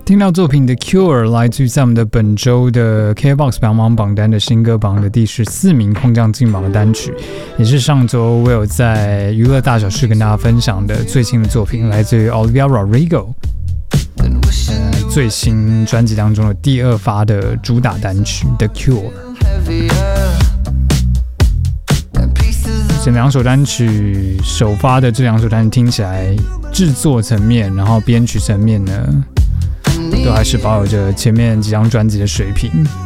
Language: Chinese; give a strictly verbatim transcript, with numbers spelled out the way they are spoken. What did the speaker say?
听到作品的 Cure 来自于在我们的本周的 K K B O X 排行榜榜单的新歌榜的第十四名空降进榜的单曲，也是上周我有在娱乐大小事跟大家分享的最新的作品，来自于 Olivia Rodrigo、呃、最新专辑当中的第二发的主打单曲 The Cure。 这两首单曲首发的这两首单曲听起来制作层面然后编曲层面呢都还是保有着前面几张专辑的水平。